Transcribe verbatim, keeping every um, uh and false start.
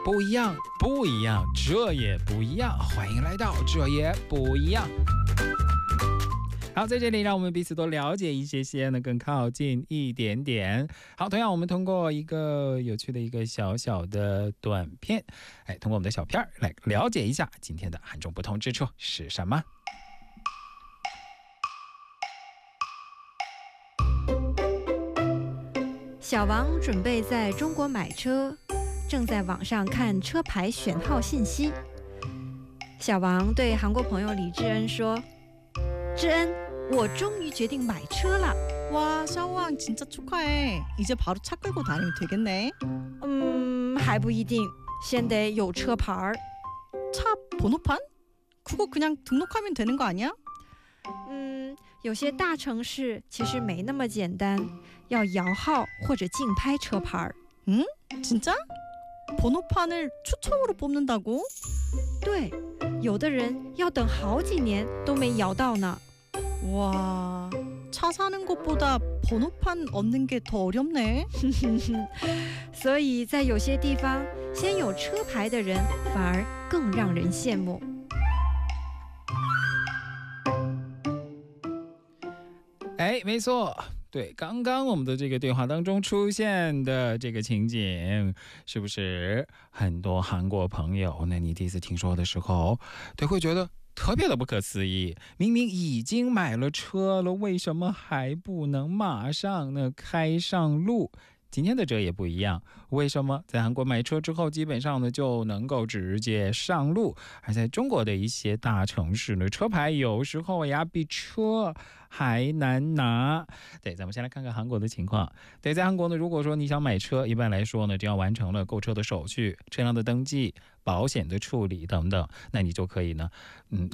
不一样，不一样，这也不一样。欢迎来到这也不一样。好，在这里让我们彼此多了解一些些呢，更靠近一点点。好，同样我们通过一个有趣的一个小小的短片，哎，通过我们的小片来了解一下今天的韩中不同之处是什么。 小王准备在中国买车，正在网上看车牌选号信息。小王对韩国朋友李智恩说：“智恩，我终于决定买车了。” 와, 샤오왕 진짜 축하해. 이제 바로 차 끌고 다니면 되겠네. 嗯，还不一定，先得有车牌。 차 번호판? 그거 그냥 등록하면 되는 거 아니야? 嗯，有些大城市其实没那么简单，要摇号或者竞拍车牌。 응? 진짜? 번호판을 추첨으로 뽑는다고? 对，有的人要等好几年都没摇到呢。 와, 차 사는 것보다 번호판 얻는 게 더 어렵네. 所以在有些地方，先有车牌的人反而更让人羡慕。 哎，没错，对，刚刚我们的这个对话当中出现的这个情景，是不是很多韩国朋友，那你第一次听说的时候，对，会觉得特别的不可思议，明明已经买了车了，为什么还不能马上呢开上路？今天的这也不一样，为什么在韩国买车之后基本上呢就能够直接上路，而在中国的一些大城市呢，车牌有时候呀比车还难拿。对，咱们先来看看韩国的情况。对，在韩国呢，如果说你想买车，一般来说呢，只要完成了购车的手续、车辆的登记、保险的处理等等，那你就可以呢，嗯。